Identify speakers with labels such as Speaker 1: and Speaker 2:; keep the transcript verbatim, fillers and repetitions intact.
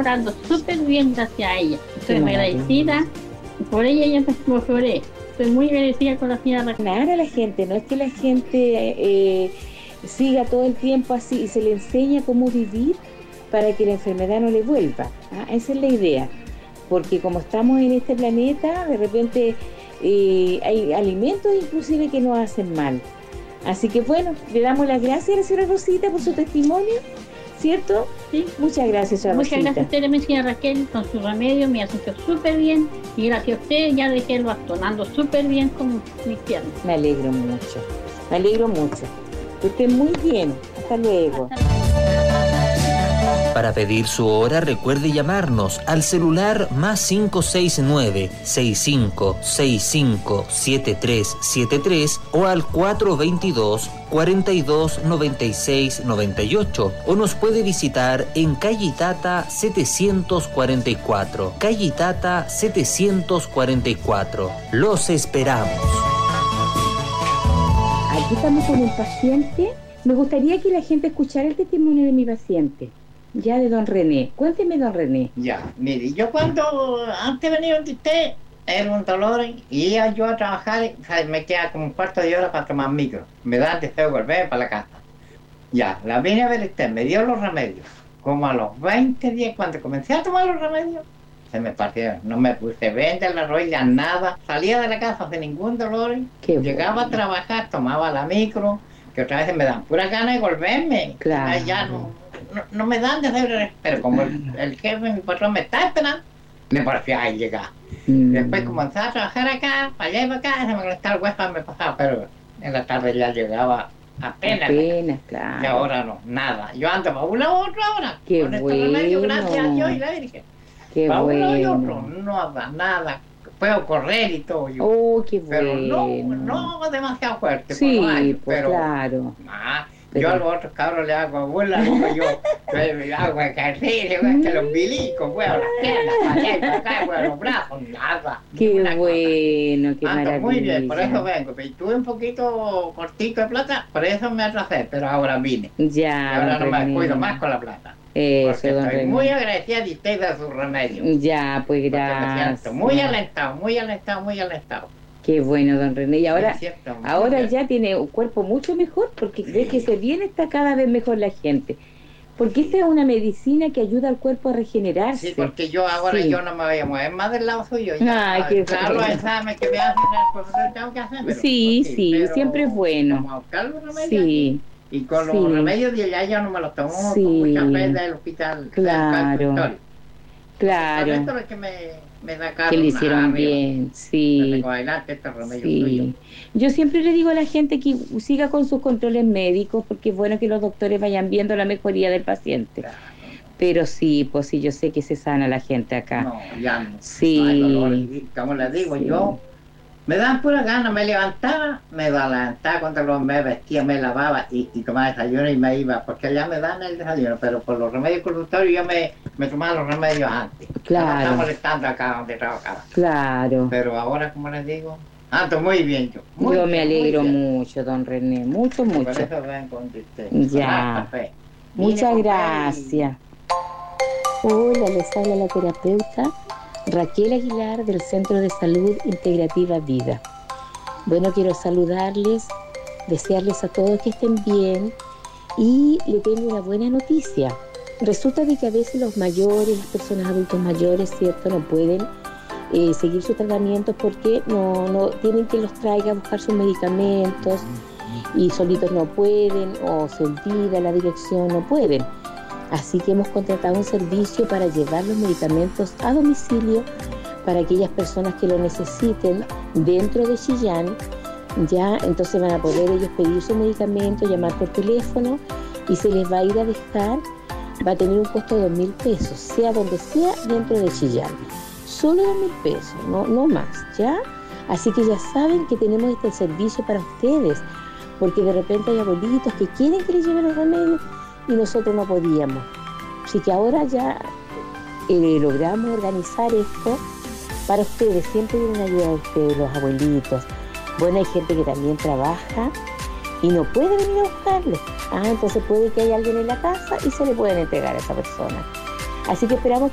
Speaker 1: mejorando súper bien gracias a ella. Estoy muy agradecida. Por ella ya me mejoré. Estoy muy agradecida con la señora Raquel.
Speaker 2: Nada a la gente, no es que la gente eh, siga todo el tiempo así y se le enseña cómo vivir para que la enfermedad no le vuelva. ¿Ah? Esa es la idea. Porque como estamos en este planeta, de repente eh, hay alimentos inclusive que nos hacen mal. Así que bueno, le damos las gracias a la señora Rosita por su testimonio, ¿cierto?
Speaker 1: Sí.
Speaker 2: Muchas gracias, señora
Speaker 1: Muchas
Speaker 2: Rosita.
Speaker 1: gracias a usted, mi señora Raquel, con su remedio me ha sentido súper bien. Y gracias a usted ya dejé el bastonando súper bien con mis piernas.
Speaker 2: Me alegro mucho, me alegro mucho. Que esté muy bien. Hasta luego.
Speaker 1: Hasta luego.
Speaker 3: Para pedir su hora, recuerde llamarnos al celular más cinco seis nueve, seis cinco seis cinco, siete tres siete tres o al cuatro dos dos, cuatro dos nueve seis nueve ocho, o nos puede visitar en calle Itata setecientos cuarenta y cuatro. Calle Itata setecientos cuarenta y cuatro. Los esperamos.
Speaker 2: Aquí estamos con un paciente. Me gustaría que la gente escuchara el testimonio de mi paciente. Ya, de don René. Cuénteme, don René.
Speaker 4: Ya, mire, yo cuando antes venía donde usted, era un dolor y iba yo a trabajar, o sea, me queda como un cuarto de hora para tomar micro. Me da deseo de volver para la casa. Ya, la vine a ver usted, me dio los remedios. Como a los veinte días, cuando comencé a tomar los remedios, se me partieron. No me puse venda en la rodilla, nada. Salía de la casa sin ningún dolor.
Speaker 2: Qué
Speaker 4: Llegaba
Speaker 2: bueno.
Speaker 4: a trabajar, tomaba la micro, que otra vez me dan pura ganas de volverme.
Speaker 2: Claro.
Speaker 4: Ya no... No, no me dan de hacer, pero como el, el jefe, mi patrón, me está esperando, me parecía ahí llegar.
Speaker 2: Mm.
Speaker 4: Después comencé a trabajar acá, para allá y para acá, se me conectaba el huésped, me pasaba, pero en la tarde ya llegaba apenas.
Speaker 2: Apenas, claro.
Speaker 4: Y ahora no, nada. Yo ando para un lado u otro ahora.
Speaker 2: Qué
Speaker 4: con
Speaker 2: bueno.
Speaker 4: este remedio, gracias a Dios y la Virgen.
Speaker 2: Qué
Speaker 4: para
Speaker 2: bueno.
Speaker 4: un lado y otro, no da nada. Puedo correr y todo yo.
Speaker 2: Oh, qué
Speaker 4: pero
Speaker 2: bueno.
Speaker 4: no, no demasiado fuerte.
Speaker 2: Sí,
Speaker 4: por los años,
Speaker 2: pues
Speaker 4: pero,
Speaker 2: claro.
Speaker 4: ah,
Speaker 2: Pero-
Speaker 4: yo a los otros cabros le hago burla, digo yo, yo hago ejercicio, que los milicos, pues, las piernas, para allá y para acá, pues, los brazos, nada.
Speaker 2: Qué
Speaker 4: ninguna
Speaker 2: bueno, qué
Speaker 4: cosa. Ando
Speaker 2: maravilla.
Speaker 4: muy bien, por eso vengo. Pero tuve un poquito cortito de plata, por eso me atrasé, pero ahora vine.
Speaker 2: Ya,
Speaker 4: Y ahora
Speaker 2: don
Speaker 4: no me
Speaker 2: René.
Speaker 4: cuido más con la plata.
Speaker 2: Eso,
Speaker 4: Porque
Speaker 2: don
Speaker 4: estoy
Speaker 2: René.
Speaker 4: muy agradecida de usted y de su remedio.
Speaker 2: Ya, pues
Speaker 4: Porque me
Speaker 2: gracias.
Speaker 4: siento muy alentado, muy alentado, muy alentado.
Speaker 2: Qué bueno, don René. Y ahora,
Speaker 4: Me siento muy
Speaker 2: ahora
Speaker 4: bien.
Speaker 2: ya tiene un cuerpo mucho mejor porque ve que se viene, está cada vez mejor la gente. Porque esta es una medicina que ayuda al cuerpo a regenerarse.
Speaker 4: Sí, porque yo ahora
Speaker 2: Sí.
Speaker 4: yo no me voy a mover más del lado suyo.
Speaker 2: Ay,
Speaker 4: Ya,
Speaker 2: qué
Speaker 4: claro, los
Speaker 2: bueno.
Speaker 4: exámenes que me hacen el profesor tengo que hacer.
Speaker 2: Sí, sí,
Speaker 4: pero
Speaker 2: siempre es bueno.
Speaker 4: como a buscar los remedios
Speaker 2: Sí,
Speaker 4: Y con
Speaker 2: sí.
Speaker 4: los remedios de allá yo no me los tomo
Speaker 2: Sí.
Speaker 4: con mucha fe del hospital.
Speaker 2: Claro.
Speaker 4: Del consultorio.
Speaker 2: claro.
Speaker 4: Esto es lo que me, me da caro.
Speaker 2: Que le hicieron
Speaker 4: arriba.
Speaker 2: bien, sí.
Speaker 4: Tengo adelante estos remedios suyos.
Speaker 2: Sí. Yo siempre le digo a la gente que siga con sus controles médicos porque es bueno que los doctores vayan viendo la mejoría del paciente.
Speaker 4: Claro.
Speaker 2: Pero sí, pues sí, yo sé que se sana la gente acá.
Speaker 4: No, ya no.
Speaker 2: Sí.
Speaker 4: No hay dolor. Y como les digo,
Speaker 2: Sí.
Speaker 4: yo me dan pura gana, me levantaba, me levantaba cuando los- me vestía, me lavaba y, y tomaba desayuno y me iba, porque allá me dan el desayuno, pero por los remedios consultorios yo me, me tomaba los remedios antes.
Speaker 2: Claro.
Speaker 4: No estaba molestando acá donde trabajaba.
Speaker 2: Claro.
Speaker 4: Pero ahora, como les digo, ando muy bien yo. Muy
Speaker 2: Yo me
Speaker 4: bien, muy
Speaker 2: alegro
Speaker 4: bien.
Speaker 2: mucho, don René, mucho,
Speaker 4: Por
Speaker 2: mucho.
Speaker 4: eso ven con usted.
Speaker 2: Ya.
Speaker 4: Con café.
Speaker 2: Muchas
Speaker 4: Vine con fe y-
Speaker 2: gracias. Hola, les habla la terapeuta Raquel Aguilar del Centro de Salud Integrativa Vida. Bueno, quiero saludarles, desearles a todos que estén bien y le tengo una buena noticia. Resulta de que a veces los mayores, las personas adultos mayores, ¿cierto?, no pueden eh, seguir sus tratamientos porque no, no tienen que los traiga a buscar sus medicamentos y solitos no pueden o se olvida la dirección, no pueden. Así que hemos contratado un servicio para llevar los medicamentos a domicilio para aquellas personas que lo necesiten dentro de Chillán. Ya, entonces van a poder ellos pedir su medicamento, llamar por teléfono y se les va a ir a dejar. Va a tener un costo de dos mil pesos, sea donde sea dentro de Chillán. Solo dos mil pesos, no, no más, ¿ya? Así que ya saben que tenemos este servicio para ustedes, porque de repente hay abuelitos que quieren que les lleven los remedios y nosotros no podíamos. Así que ahora ya eh, logramos organizar esto para ustedes. Siempre vienen a ayudar a ustedes, los abuelitos. Bueno, hay gente que también trabaja y no puede venir a buscarlo. Ah, entonces puede que haya alguien en la casa y se le pueden entregar a esa persona. Así que esperamos